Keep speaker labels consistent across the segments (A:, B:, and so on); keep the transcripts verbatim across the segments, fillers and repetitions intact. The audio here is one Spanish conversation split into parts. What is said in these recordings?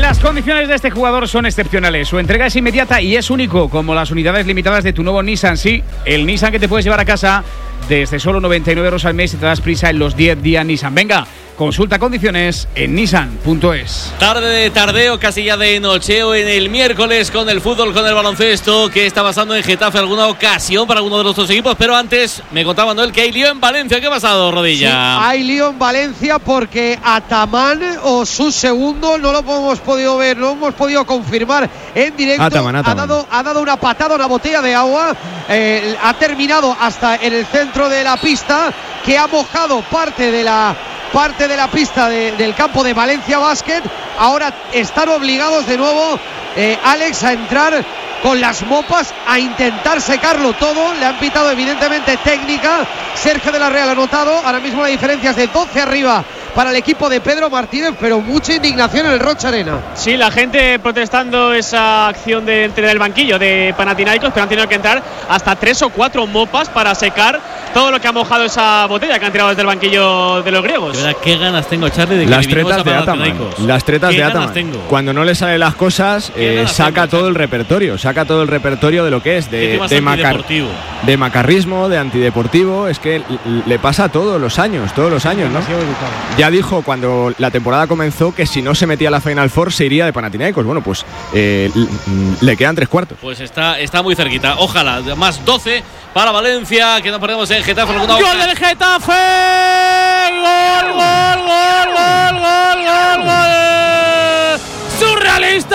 A: Las condiciones de este jugador son excepcionales. Su entrega es inmediata y es único, como las unidades limitadas de tu nuevo Nissan. Sí, el Nissan que te puedes llevar a casa desde solo noventa y nueve euros al mes y te das prisa en los diez días Nissan. Venga, consulta condiciones en nissan punto es.
B: Tarde de tardeo, casi ya de nocheo en el miércoles con el fútbol, con el baloncesto. ¿Qué está pasando en Getafe? ¿Alguna ocasión para alguno de los dos equipos? Pero antes me contaba Noel que hay lío en Valencia. ¿Qué ha pasado, Rodilla?
C: Sí, hay lío en Valencia porque Ataman o su segundo no lo hemos podido ver, no hemos podido confirmar en directo.
D: Ataman, Ataman.
C: Ha, dado, ha dado una patada a una botella de agua. Eh, ha terminado hasta en el centro de la pista, que ha mojado parte de la parte de la pista de, del campo de Valencia Basket. Ahora están obligados de nuevo, eh, Alex, a entrar con las mopas a intentar secarlo todo. Le han pitado evidentemente técnica. Sergio de la Real ha anotado. Ahora mismo la diferencia es de doce arriba para el equipo de Pedro Martínez, pero mucha indignación en el Rocha Arena.
E: Sí, la gente protestando esa acción de entre el banquillo de Panathinaikos, pero han tenido que entrar hasta tres o cuatro mopas para secar todo lo que ha mojado esa botella que han tirado desde el banquillo de los griegos.
B: De verdad, qué ganas tengo, Charlie, de que
D: las tretas de Ataman. Las tretas de Ataman. Cuando no le salen las cosas, eh, saca tengo, todo el repertorio, saca todo el repertorio de lo que es de, de, macar, de macarrismo, de antideportivo. Es que le pasa todos los años, todos los años, ¿no? Ya dijo cuando la temporada comenzó que si no se metía a la Final Four se iría de Panathinaikos. Bueno, pues eh, le quedan tres cuartos.
B: Pues está, está muy cerquita. Ojalá, más doce para Valencia, que no perdemos en Getafe.
E: ¡Gol del Getafe! ¡Gol, gol, gol, gol, gol, gol, gol! ¡Surrealista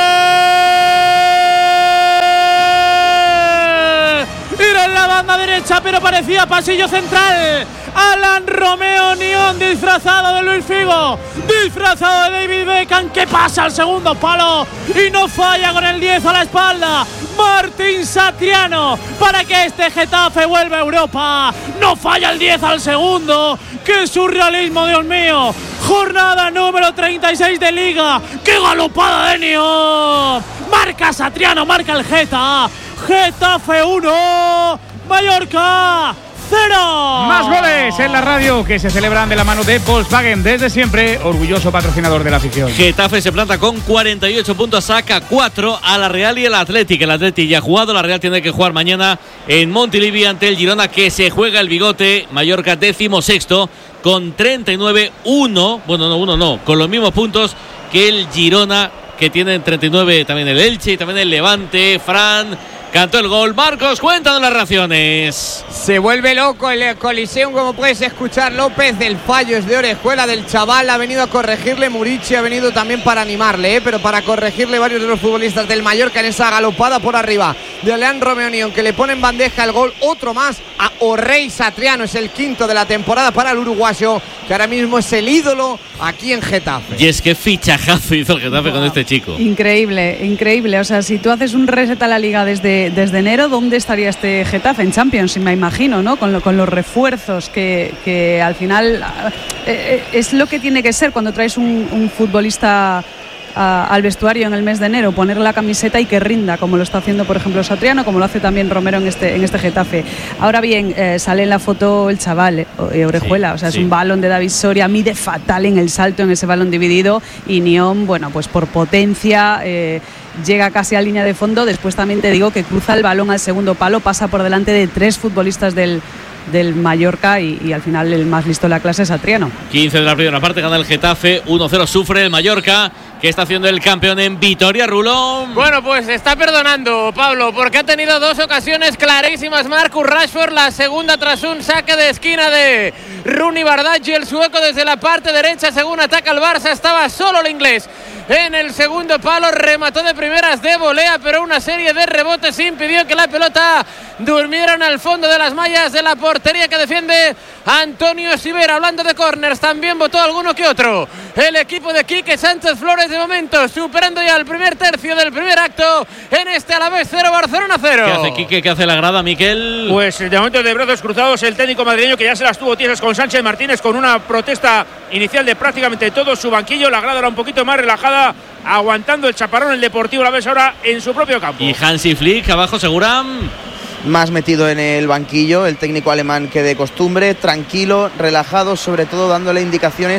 E: gol! Era en la banda derecha, pero parecía pasillo central. Alan Romeo Nión, disfrazado de Luis Figo, disfrazado de David Beckham, que pasa al segundo palo y no falla con el diez a la espalda. Martín Satriano para que este Getafe vuelva a Europa. No falla el diez al segundo. ¡Qué surrealismo, Dios mío! Jornada número treinta y seis de Liga. ¡Qué galopada de Nión! Marca Satriano, marca el Geta. Getafe uno, Mallorca cero.
A: Más goles en la radio que se celebran de la mano de Volkswagen, desde siempre orgulloso patrocinador de la afición.
B: Getafe se planta con cuarenta y ocho puntos, saca cuatro a la Real y el Athletic. El Athletic ya ha jugado, la Real tiene que jugar mañana en Montilivi ante el Girona, que se juega el bigote. Mallorca décimo sexto con treinta y nueve, uno, bueno no, uno no, con los mismos puntos que el Girona, que tiene treinta y nueve también el Elche y también el Levante. Fran cantó el gol. Marcos, cuéntanos las reacciones.
F: Se vuelve loco el Coliseum, como puedes escuchar. López, del fallo es de Orejuela del chaval. Ha venido a corregirle. Murici ha venido también para animarle, ¿eh? pero para corregirle varios de los futbolistas del Mallorca en esa galopada por arriba de Alan Romeo Nión, que le pone en bandeja el gol. Otro más a Orrey Satriano. Es el quinto de la temporada para el uruguayo, que ahora mismo es el ídolo aquí en Getafe.
B: Y es que fichajazo hizo el Getafe wow. con este chico.
G: Increíble, increíble. O sea, si tú haces un reset a la Liga desde Desde enero, ¿dónde estaría este Getafe? En Champions, me imagino, ¿no? Con, lo, con los refuerzos que, que al final eh, es lo que tiene que ser cuando traes un, un futbolista a, al vestuario en el mes de enero, poner la camiseta y que rinda, como lo está haciendo, por ejemplo, Satriano, como lo hace también Romero en este, en este Getafe. Ahora bien, eh, sale en la foto el chaval, eh, Orejuela, sí, o sea, es sí. un balón de David Soria, mide fatal en el salto, en ese balón dividido, y Nión, bueno, pues por potencia eh, llega casi a línea de fondo. Después también te digo que cruza el balón al segundo palo, pasa por delante de tres futbolistas del del Mallorca y, y al final el más listo de la clase es Satriano.
B: quince de la primera parte, gana el Getafe, uno cero sufre el Mallorca, que está haciendo el campeón en Vitoria. Rulón.
H: Bueno, pues está perdonando, Pablo, porque ha tenido dos ocasiones clarísimas Marcus Rashford, la segunda tras un saque de esquina de Rooney Bardghji, el sueco desde la parte derecha, según ataca el Barça, estaba solo el inglés en el segundo palo, remató de primeras de volea, pero una serie de rebotes impidió que la pelota durmiera en el fondo de las mallas de la portería que defiende Antonio Sivera. Hablando de córners, también votó alguno que otro el equipo de Quique Sánchez Flores, de momento superando ya el primer tercio del primer acto en este Alavés cero, Barcelona cero.
B: ¿Qué hace Quique? ¿Qué hace la grada, Miquel?
I: Pues de momento de brazos cruzados el técnico madrileño, que ya se las tuvo tiesas con Sánchez Martínez, con una protesta inicial de prácticamente todo su banquillo. La grada era un poquito más relajada, aguantando el chaparrón el Deportivo Alavés ahora en su propio campo.
B: Y Hansi Flick abajo, Seguram.
J: Más metido en el banquillo, el técnico alemán que de costumbre, tranquilo, relajado, sobre todo dándole indicaciones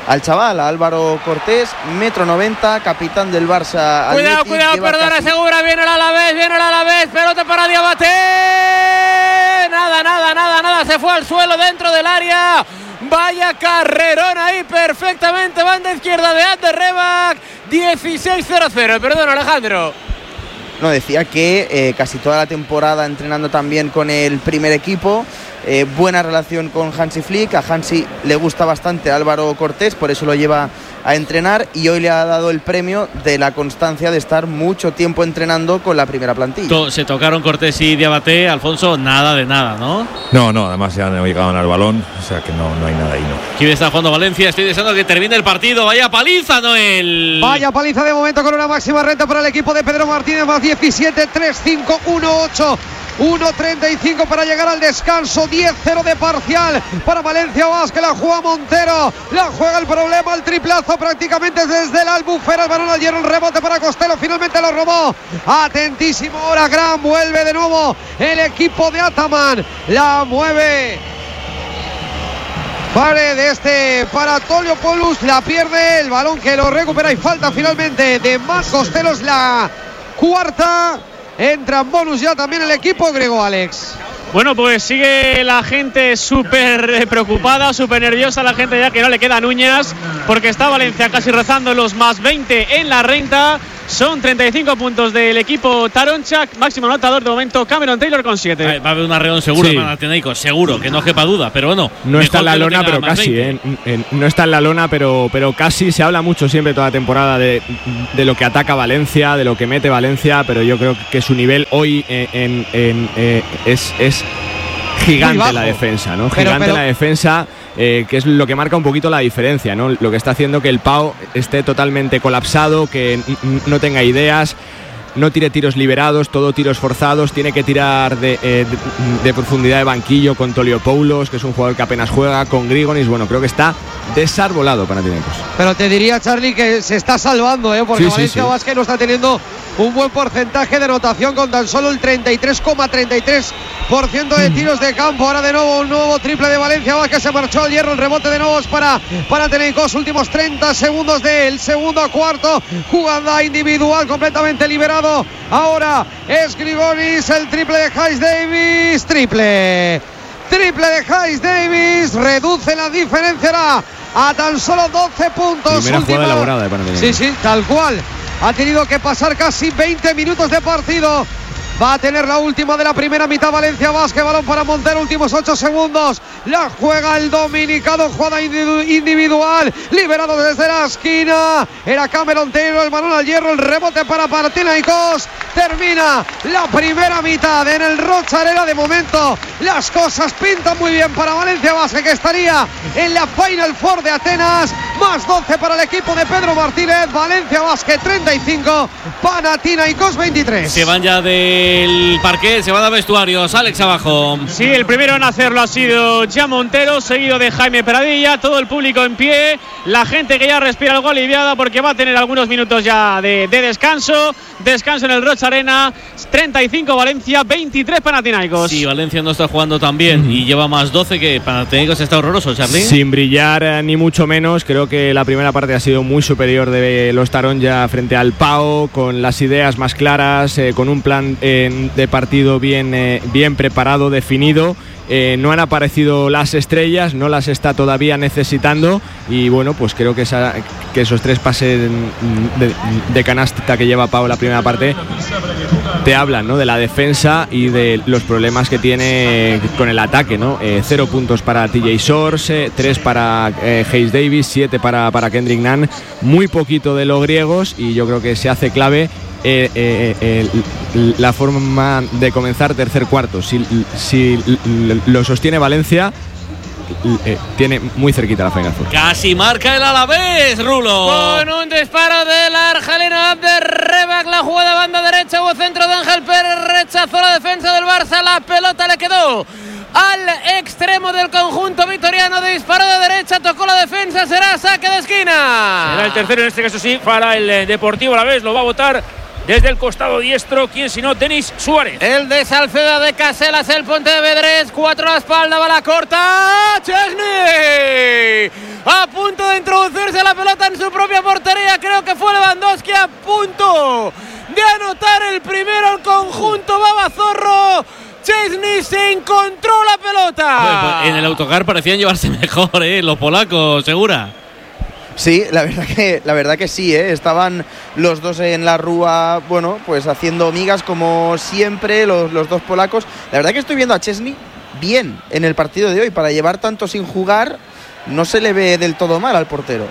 J: al chaval, a Álvaro Cortés, metro noventa, capitán del Barça.
H: Cuidado,
J: Athletic,
H: cuidado, perdona, casi... Segura, viene el Alavés, viene el Alavés, pelota para Diabaté. Nada, nada, nada, nada, se fue al suelo dentro del área. Vaya carrerón ahí, perfectamente, banda izquierda de Ander Rebac, dieciséis cero cero, perdón Alejandro.
J: No, decía que eh, casi toda la temporada entrenando también con el primer equipo, eh, buena relación con Hansi Flick, a Hansi le gusta bastante a Álvaro Cortés, por eso lo lleva a entrenar y hoy le ha dado el premio de la constancia de estar mucho tiempo entrenando con la primera plantilla.
B: Se tocaron Cortés y Diabaté, Alfonso, nada de nada, ¿no?
K: No, no, además ya no llegaban al balón, o sea que no, no hay nada ahí, ¿no?
B: ¿Quién está jugando Valencia? Estoy deseando que termine el partido. Vaya paliza, Noel.
C: Vaya paliza de momento con una máxima renta para el equipo de Pedro Martínez, más diecisiete, tres cinco, uno ocho. uno treinta y cinco para llegar al descanso, diez cero de parcial para Valencia Basket, la juega Montero, la juega el problema, el triplazo prácticamente desde la Albufera, el balón al hierro, el rebote para Costello, finalmente lo robó, atentísimo ahora Gran, vuelve de nuevo el equipo de Ataman, la mueve Vale, de este para Toliopoulos, la pierde, el balón que lo recupera y falta finalmente de Matt Costello, la cuarta. Entra en bonus ya también el equipo griego, Alex.
E: Bueno, pues sigue la gente súper preocupada, súper nerviosa, la gente ya que no le quedan uñas, porque está Valencia casi rozando los más veinte en la renta. Son treinta y cinco puntos del equipo Taronchak, máximo anotador de momento Cameron Taylor con siete.
B: Va a haber un arreón seguro, sí. Panathinaikos, seguro, que no quepa duda, pero bueno.
D: No está en la lona, pero casi, eh. No está en la lona, pero, pero casi. Se habla mucho siempre toda la temporada de, de lo que ataca Valencia, de lo que mete Valencia, pero yo creo que su nivel hoy en, en, en, eh, es, es gigante la defensa, ¿no? Gigante pero, pero... la defensa. Eh, que es lo que marca un poquito la diferencia, ¿no? Lo que está haciendo que el Pau esté totalmente colapsado, que n- no tenga ideas, no tire tiros liberados, todo tiros forzados, tiene que tirar de, eh, de, de profundidad de banquillo con Toliopoulos, que es un jugador que apenas juega, con Grigonis. Bueno, creo que está desarbolado Panathinaikos.
C: Pero te diría, Charlie, que se está salvando, ¿eh? Porque sí, Valencia sí, sí. Basket no está teniendo un buen porcentaje de rotación con tan solo el treinta y tres coma treinta y tres por ciento de tiros de campo. Ahora de nuevo un nuevo triple de Valencia Basket, se marchó al hierro, el rebote de nuevo es para Panathinaikos, últimos treinta segundos del segundo cuarto, jugada individual completamente liberado. Ahora es Grigonis, el triple de Hayes Davis, triple triple de Hayes Davis, reduce la diferencia a tan solo doce puntos.
D: Primera jugada elaborada de Panathinaikos.
C: Sí, sí, tal cual. Ha tenido que pasar casi veinte minutos de partido. Va a tener la última de la primera mitad Valencia Basket, balón para Montero, últimos ocho segundos, la juega el dominicano, jugada individual, liberado desde la esquina, era Cameron Taylor, el balón al hierro, el rebote para Panathinaikos, termina la primera mitad en el Rocha Arena. De momento las cosas pintan muy bien para Valencia Basket, que estaría en la Final Four de Atenas, más doce para el equipo de Pedro Martínez. Valencia Basket treinta y cinco, Panathinaikos veintitrés.
B: Se van ya de el parquet, se va a dar vestuarios. Alex abajo.
E: Sí, el primero en hacerlo ha sido ya Montero, seguido de Jaime Peradilla, todo el público en pie, la gente que ya respira algo aliviada porque va a tener algunos minutos ya de, de descanso, descanso en el Rocha Arena. Treinta y cinco Valencia, veintitrés Panathinaikos.
B: Sí, Valencia no está jugando tan bien y lleva más doce, que Panathinaikos está horroroso, Charly.
D: Sin brillar eh, ni mucho menos, creo que la primera parte ha sido muy superior de los Taronja frente al Pau, con las ideas más claras, eh, con un plan eh, de partido bien, eh, bien preparado, definido. Eh, no han aparecido las estrellas, no las está todavía necesitando, y bueno, pues creo que, esa, que esos tres pases de, de canasta que lleva Pau la primera parte te hablan, ¿no?, de la defensa y de los problemas que tiene con el ataque, ¿no? Eh, cero puntos para T J Shores, eh, tres para eh, Hayes Davis, siete para, para Kendrick Nunn, muy poquito de los griegos, y yo creo que se hace clave Eh, eh, eh, la forma de comenzar tercer cuarto. Si, si lo sostiene Valencia, eh, tiene muy cerquita la Final Four.
B: Casi marca el Alavés, Rulo.
H: Con un disparo del argelino Ander Rebac, la jugada banda derecha, hubo centro de Ángel Pérez, rechazó la defensa del Barça, la pelota le quedó al extremo del conjunto vitoriano, de disparo de derecha, tocó la defensa, será saque de esquina.
I: Será el tercero en este caso, sí, para el Deportivo Alavés, lo va a votar desde el costado diestro, ¿quién sino? Denis Suárez.
H: El de Salceda, de Caselas, el Ponte de Vedrés, cuatro a la espalda, va la corta, Chesney. a punto de introducirse la pelota en su propia portería. Creo que fue Lewandowski a punto de anotar el primero al conjunto Babazorro. Szczęsny se encontró la pelota.
B: Pues, pues, en el autocar parecían llevarse mejor, ¿eh? Los polacos, Segura.
J: Sí, la verdad que, la verdad que sí, ¿eh? Estaban los dos en la rúa, bueno, pues haciendo migas como siempre, los, los dos polacos. La verdad que estoy viendo a Szczęsny bien en el partido de hoy. Para llevar tanto sin jugar, no se le ve del todo mal al portero.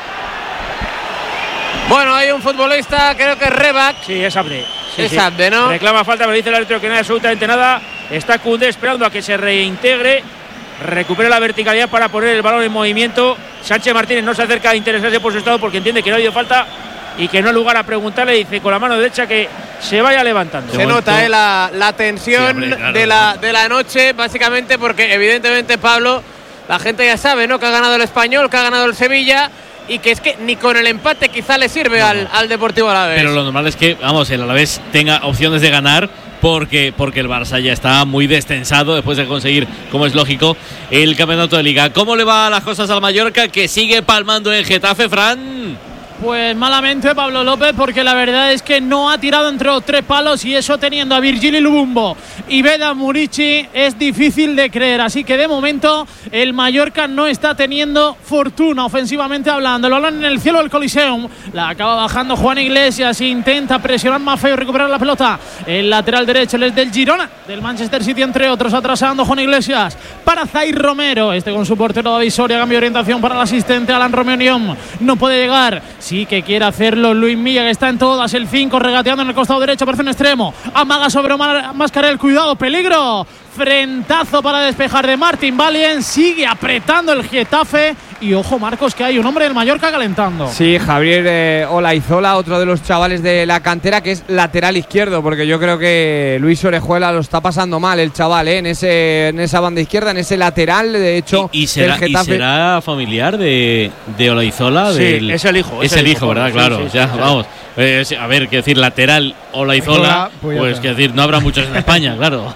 H: Bueno, hay un futbolista, creo que es Rebac.
I: Sí, es Abde. Sí,
H: es
I: sí.
H: Abde, ¿no?
I: Reclama falta, pero dice el árbitro que no hay absolutamente nada. Está Koundé esperando a que se reintegre, recupere la verticalidad para poner el balón en movimiento. Sánchez Martínez no se acerca a interesarse por su estado porque entiende que no ha habido falta y que no hay lugar a preguntarle. Dice con la mano derecha que se vaya levantando.
H: Se nota eh, la, la tensión sí, hombre, claro, de, la, de la noche, básicamente porque evidentemente, Pablo, la gente ya sabe, ¿no?, que ha ganado el Español, que ha ganado el Sevilla, y que es que ni con el empate quizá le sirve no, al, al Deportivo Alavés.
B: Pero lo normal es que, vamos, el Alavés tenga opciones de ganar porque, porque el Barça ya está muy destensado después de conseguir, como es lógico, el campeonato de Liga. ¿Cómo le va a las cosas al Mallorca, que sigue palmando en Getafe, Fran?
E: Pues malamente Pablo López, porque la verdad es que no ha tirado entre los tres palos, y eso teniendo a Virgili Lubumbo y Vedat Murici es difícil de creer. Así que de momento el Mallorca no está teniendo fortuna ofensivamente hablando. El balón en el cielo del Coliseum, la acaba bajando Juan Iglesias, intenta presionar más feo y recuperar la pelota. El lateral derecho es del Girona, del Manchester City, entre otros, atrasando Juan Iglesias para Zaire Romero, este con su portero David Soria. Cambio de orientación para el asistente Alan Romeo Nión, no puede llegar. Sí que quiere hacerlo Luis Milla, que está en todas, el cinco, regateando en el costado derecho, aparece un extremo, amaga sobre Omar Mascarell, cuidado, peligro, frentazo para despejar de Martín Valien, sigue apretando el Getafe, y ojo, Marcos, que hay un hombre del Mallorca calentando.
F: Sí, Javier eh, Olaizola, otro de los chavales de la cantera, que es lateral izquierdo, porque yo creo que Luis Orejuela lo está pasando mal, el chaval, ¿eh? en, ese, en esa banda izquierda, en ese lateral, de hecho.
B: ¿Y, y, será,
F: el Getafe...
B: ¿y será familiar de, de Olaizola?
I: Sí,
B: del...
I: es el hijo.
B: Es, es el, el hijo, ¿verdad? Sí, claro, sí, sí, ya, sí, vamos. Eh, a ver, quiero decir, lateral Olaizola, pues, pues quiero decir, no habrá muchos en España, claro.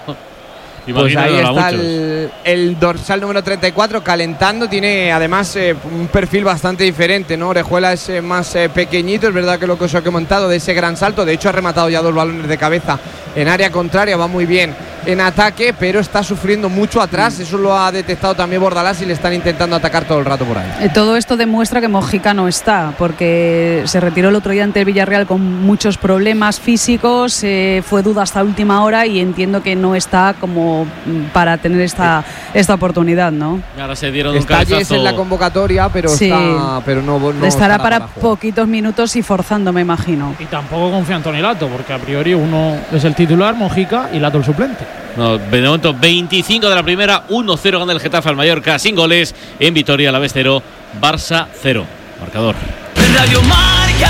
F: Pues ahí está el, el dorsal número treinta y cuatro calentando. Tiene además eh, un perfil bastante diferente, ¿no? Orejuela es eh, más eh, pequeñito, es verdad que lo que os he comentado de ese gran salto. De hecho, ha rematado ya dos balones de cabeza en área contraria, va muy bien en ataque, pero está sufriendo mucho atrás. Eso lo ha detectado también Bordalás y le están intentando atacar todo el rato por ahí.
G: Eh, todo esto demuestra que Mojica no está, porque se retiró el otro día ante el Villarreal con muchos problemas físicos, eh, fue duda hasta última hora, y entiendo que no está como para tener esta, esta oportunidad, ¿no?
B: Ahora se dieron
F: está
B: un cabezazo
F: en la convocatoria, pero
G: sí,
F: está, pero no, no
G: estará para, para poquitos minutos y forzando, me imagino.
E: Y tampoco confía en Toni Lato, porque a priori uno es el titular, Mojica, y Lato el suplente.
B: No, de momento veinticinco de la primera, uno cero gana el Getafe al Mallorca, sin goles, en Vitoria, Alavés cero, Barça cero. Marcador.
L: Radio Marca.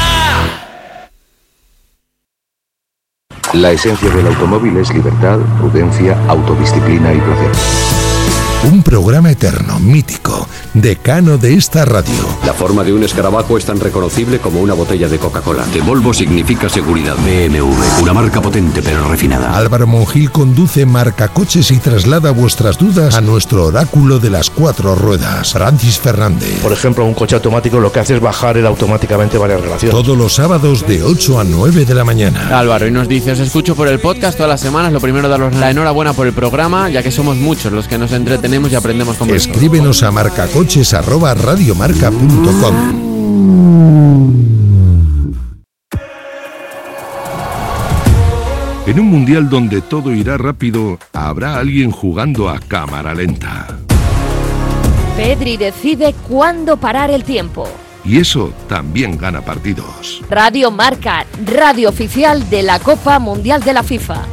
M: La esencia del automóvil es libertad, prudencia, autodisciplina y placer.
N: Un programa eterno, mítico, decano de esta radio.
O: La forma de un escarabajo es tan reconocible como una botella de Coca-Cola. De Volvo significa seguridad. B M W, una marca potente pero refinada.
N: Álvaro Monjil conduce Marcacoches y traslada vuestras dudas a nuestro oráculo de las cuatro ruedas, Francis Fernández.
P: Por ejemplo, un coche automático lo que hace es bajar él automáticamente varias relaciones.
N: Todos los sábados de ocho a nueve de la mañana.
Q: Álvaro, y nos dice, os escucho por el podcast todas las semanas. Lo primero, daros la enhorabuena por el programa, ya que somos muchos los que nos entretenemos y aprendemos con vosotros.
N: Escríbenos a marcacoches arroba radiomarca punto com. En un mundial donde todo irá rápido, habrá alguien jugando a cámara lenta.
R: Pedri decide cuándo parar el tiempo.
N: Y eso también gana partidos.
R: Radio Marca, radio oficial de la Copa Mundial de la FIFA.